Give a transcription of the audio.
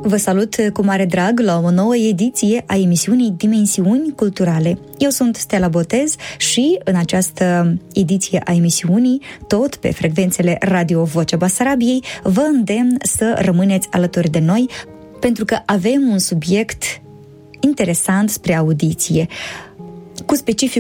Vă salut cu mare drag la o nouă ediție a emisiunii Dimensiuni Culturale. Eu sunt Stella Botez și în această ediție a emisiunii, tot pe frecvențele Radio Vocea Basarabiei, vă îndemn să rămâneți alături de noi pentru că avem un subiect interesant spre audiție, cu specific